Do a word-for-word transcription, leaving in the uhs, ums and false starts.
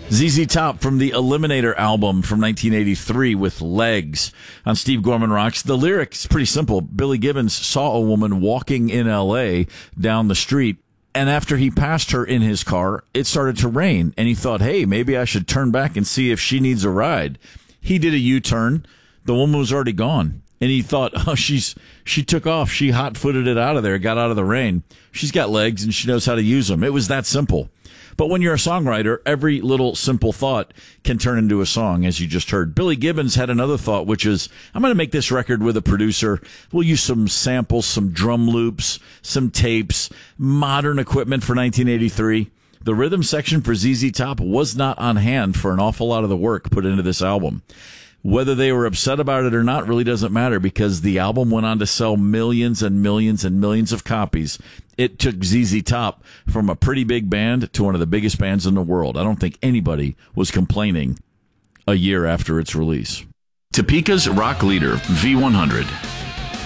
Z Z Top from the Eliminator album from nineteen eighty-three with Legs on Steve Gorman Rocks. The lyrics pretty simple. Billy Gibbons saw a woman walking in L A down the street, and after he passed her in his car, it started to rain, and he thought, hey, maybe I should turn back and see if she needs a ride. He did a U-turn. The woman was already gone, and he thought, oh, she's she took off. She hot-footed it out of there, got out of the rain. She's got legs, and she knows how to use them. It was that simple. But when you're a songwriter, every little simple thought can turn into a song, as you just heard. Billy Gibbons had another thought, which is, I'm going to make this record with a producer. We'll use some samples, some drum loops, some tapes, modern equipment for nineteen eighty-three. The rhythm section for Z Z Top was not on hand for an awful lot of the work put into this album. Whether they were upset about it or not really doesn't matter, because the album went on to sell millions and millions and millions of copies. It took Z Z Top from a pretty big band to one of the biggest bands in the world. I don't think anybody was complaining a year after its release. Topeka's rock leader, V one hundred.